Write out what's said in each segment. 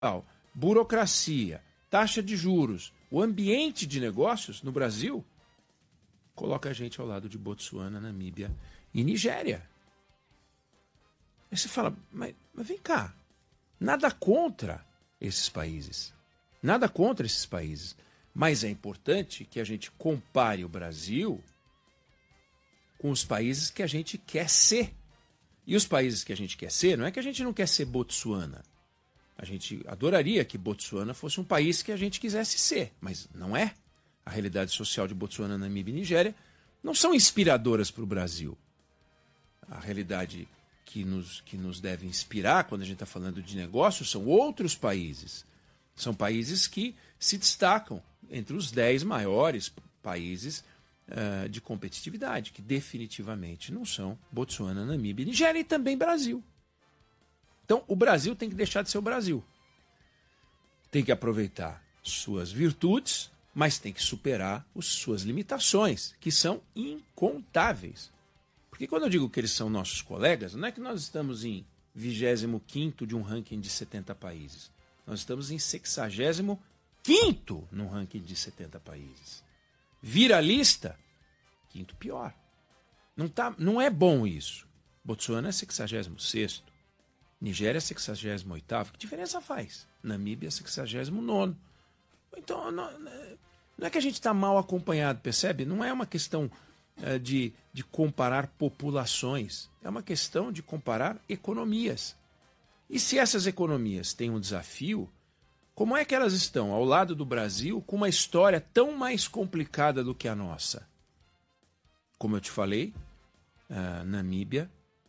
burocracia, taxa de juros, o ambiente de negócios no Brasil coloca a gente ao lado de Botsuana, Namíbia e Nigéria. Aí você fala, mas vem cá, nada contra esses países. Nada contra esses países. Mas é importante que a gente compare o Brasil com os países que a gente quer ser. E os países que a gente quer ser, não é que a gente não quer ser Botsuana. A gente adoraria que Botsuana fosse um país que a gente quisesse ser, mas não é. A realidade social de Botsuana, Namíbia e Nigéria não são inspiradoras para o Brasil. A realidade que nos deve inspirar quando a gente está falando de negócios são outros países. São países que se destacam entre os 10 maiores países de competitividade, que definitivamente não são Botsuana, Namíbia, Nigéria e também Brasil. Então, o Brasil tem que deixar de ser o Brasil. Tem que aproveitar suas virtudes, mas tem que superar suas limitações, que são incontáveis. Porque quando eu digo que eles são nossos colegas, não é que nós estamos em 25º de um ranking de 70 países. Nós estamos em 65º num ranking de 70 países. Vira a lista, 5º pior. Não é bom isso. Botsuana é 66º. Nigéria é 68º. Que diferença faz? Namíbia é 69º. Então, não é que a gente está mal acompanhado, percebe? Não é uma questão de comparar populações. É uma questão de comparar economias. E se essas economias têm um desafio, como é que elas estão ao lado do Brasil com uma história tão mais complicada do que a nossa? Como eu te falei, Namíbia,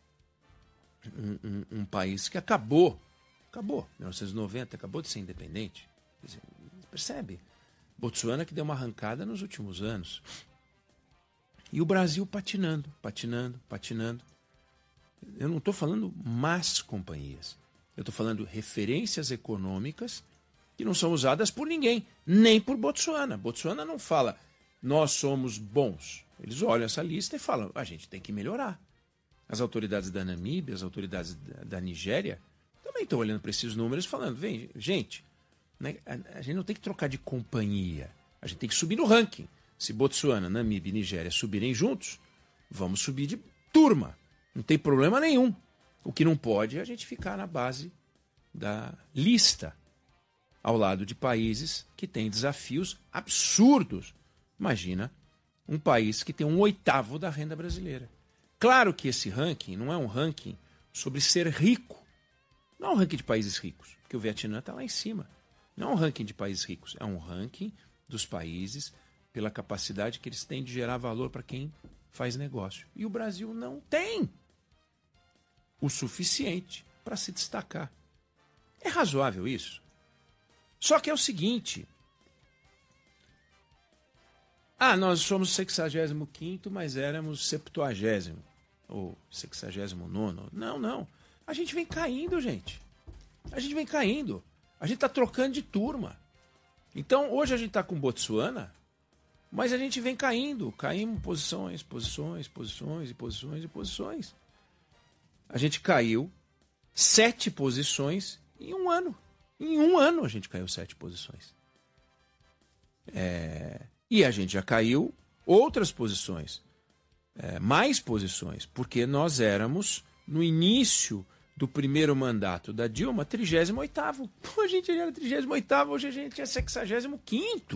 um país que acabou, 1990, acabou de ser independente. Percebe? Botsuana que deu uma arrancada nos últimos anos. E o Brasil patinando. Eu não estou falando más companhias. Eu estou falando referências econômicas que não são usadas por ninguém, nem por Botsuana. Botsuana não fala, nós somos bons. Eles olham essa lista e falam, a gente tem que melhorar. As autoridades da Namíbia, as autoridades da Nigéria, também estão olhando para esses números e falando, vem, gente, né, a gente não tem que trocar de companhia, a gente tem que subir no ranking. Se Botsuana, Namíbia e Nigéria subirem juntos, vamos subir de turma. Não tem problema nenhum. O que não pode é a gente ficar na base da lista, ao lado de países que têm desafios absurdos. Imagina um país que tem 1/8 da renda brasileira. Claro que esse ranking não é um ranking sobre ser rico. Não é um ranking de países ricos, porque o Vietnã está lá em cima. Não é um ranking de países ricos, é um ranking dos países pela capacidade que eles têm de gerar valor para quem faz negócio. E o Brasil não tem o suficiente para se destacar. É razoável isso? Só que é o seguinte, nós somos 65º, mas éramos 70º, ou 69º. Não. A gente vem caindo, gente. A gente vem caindo. A gente está trocando de turma. Então, hoje a gente está com Botsuana, mas a gente vem caindo. Caímos posições. A gente caiu 7 posições em um ano. Em um ano a gente caiu 7 posições. E a gente já caiu outras posições. Mais posições. Porque nós éramos, no início do primeiro mandato da Dilma, 38º. Pô, a gente era 38º, hoje a gente é 65º.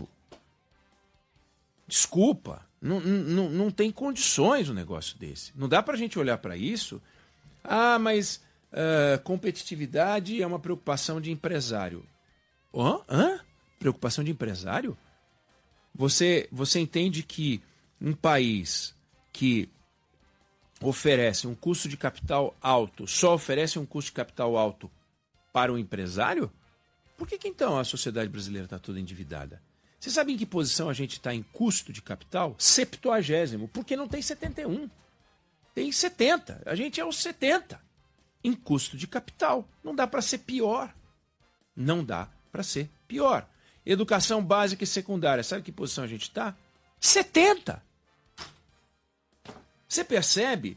Desculpa. Não tem condições um negócio desse. Não dá pra gente olhar para isso. Mas competitividade é uma preocupação de empresário. Preocupação de empresário? Você entende que um país que oferece um custo de capital alto só oferece um custo de capital alto para o empresário? Por que então a sociedade brasileira está toda endividada? Você sabe em que posição a gente está em custo de capital? 70º, porque não tem 71. Tem 70. A gente é os 70 em custo de capital. Não dá para ser pior. Não dá para ser pior. Educação básica e secundária. Sabe que posição a gente está? 70. Você percebe?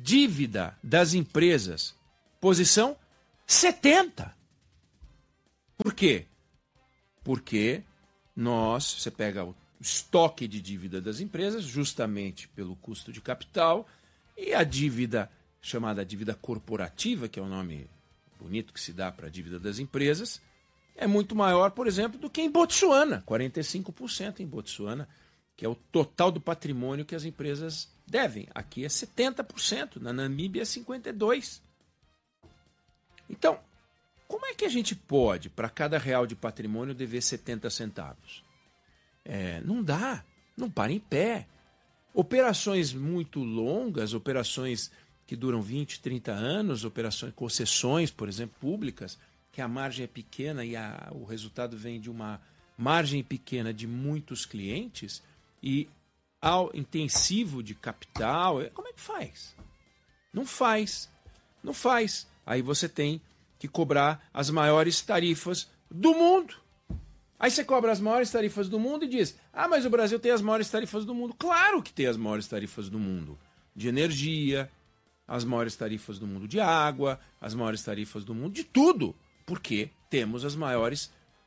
Dívida das empresas. Posição 70. Por quê? Porque você pega o estoque de dívida das empresas, justamente pelo custo de capital, e a dívida chamada dívida corporativa, que é o nome bonito que se dá para a dívida das empresas, é muito maior, por exemplo, do que em Botsuana, 45% em Botsuana, que é o total do patrimônio que as empresas devem. Aqui é 70%, na Namíbia é 52%. Então, como é que a gente pode, para cada real de patrimônio, dever 70 centavos? Não dá, não para em pé. Operações muito longas, operações que duram 20, 30 anos, operações, concessões, por exemplo, públicas, que a margem é pequena e o resultado vem de uma margem pequena de muitos clientes e ao intensivo de capital, como é que faz? Não faz. Não faz. Aí você tem que cobrar as maiores tarifas do mundo. Aí você cobra as maiores tarifas do mundo e diz: ah, mas o Brasil tem as maiores tarifas do mundo. Claro que tem as maiores tarifas do mundo de energia, as maiores tarifas do mundo de água, as maiores tarifas do mundo de tudo. Porque temos as maiores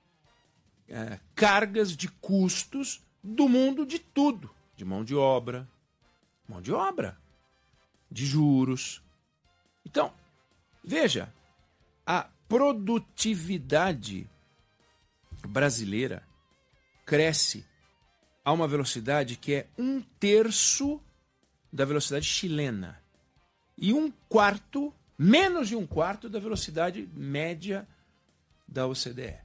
cargas de custos do mundo de tudo. De mão de obra, de juros. Então, veja, a produtividade brasileira cresce a uma velocidade que é 1/3 da velocidade chilena e menos de 1/4 da velocidade média da OCDE.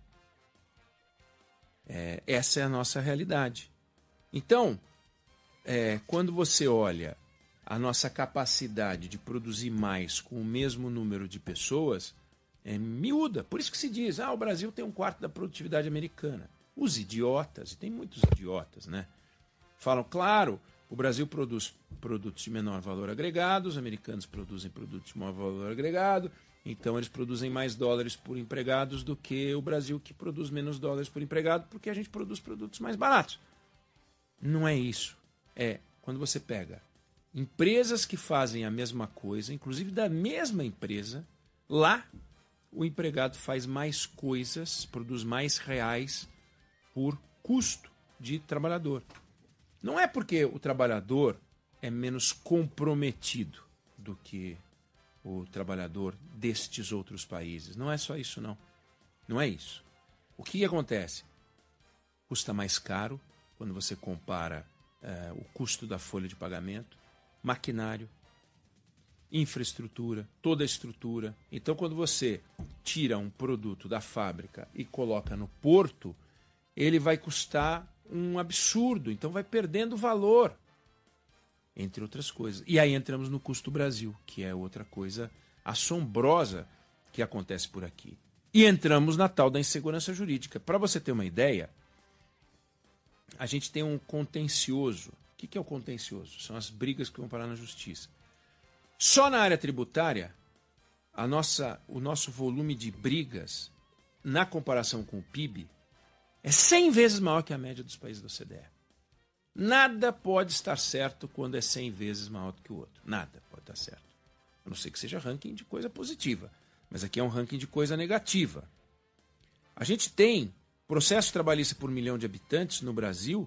Essa é a nossa realidade. Então, quando você olha a nossa capacidade de produzir mais com o mesmo número de pessoas, é miúda. Por isso que se diz, o Brasil tem 1/4 da produtividade americana. Os idiotas, e tem muitos idiotas, né? Falam, claro, o Brasil produz produtos de menor valor agregado, os americanos produzem produtos de maior valor agregado, então eles produzem mais dólares por empregados do que o Brasil, que produz menos dólares por empregado, porque a gente produz produtos mais baratos. Não é isso. Quando você pega empresas que fazem a mesma coisa, inclusive da mesma empresa, lá o empregado faz mais coisas, produz mais reais por custo de trabalhador. Não é porque o trabalhador é menos comprometido do que o trabalhador destes outros países. Não é só isso, não. Não é isso. O que acontece? Custa mais caro quando você compara o custo da folha de pagamento, maquinário, infraestrutura, toda a estrutura. Então, quando você tira um produto da fábrica e coloca no porto, ele vai custar um absurdo, então vai perdendo valor, entre outras coisas. E aí entramos no custo Brasil, que é outra coisa assombrosa que acontece por aqui. E entramos na tal da insegurança jurídica. Para você ter uma ideia, a gente tem um contencioso. O que é o contencioso? São as brigas que vão parar na justiça. Só na área tributária, o nosso volume de brigas, na comparação com o PIB, é 100 vezes maior que a média dos países da OCDE. Nada pode estar certo quando é 100 vezes maior do que o outro. Nada pode estar certo. A não ser que seja ranking de coisa positiva. Mas aqui é um ranking de coisa negativa. A gente tem processo trabalhista por 1 milhão de habitantes no Brasil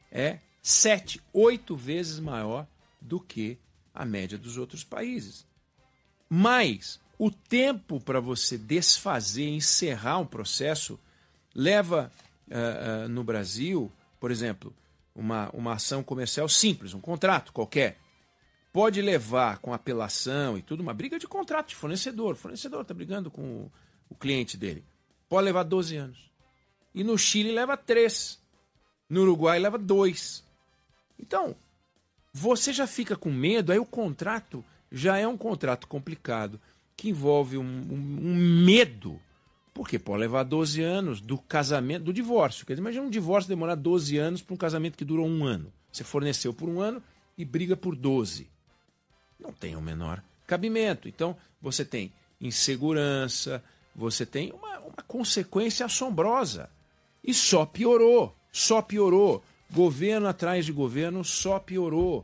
7, 8 vezes maior do que a média dos outros países. Mas o tempo para você desfazer, encerrar um processo, leva no Brasil, por exemplo, uma ação comercial simples, um contrato qualquer, pode levar com apelação e tudo, uma briga de contrato de fornecedor. O fornecedor está brigando com o cliente dele. Pode levar 12 anos. E no Chile leva 3. No Uruguai leva 2. Então, você já fica com medo, aí o contrato já é um contrato complicado, que envolve um medo, porque pode levar 12 anos do casamento, do divórcio. Quer dizer, imagina um divórcio demorar 12 anos para um casamento que durou 1 ano. Você forneceu por 1 ano e briga por 12. Não tem o menor cabimento. Então, você tem insegurança, você tem uma consequência assombrosa. E só piorou, só piorou. Governo atrás de governo só piorou.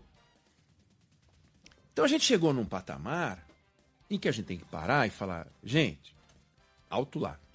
Então a gente chegou num patamar em que a gente tem que parar e falar, gente, alto lá.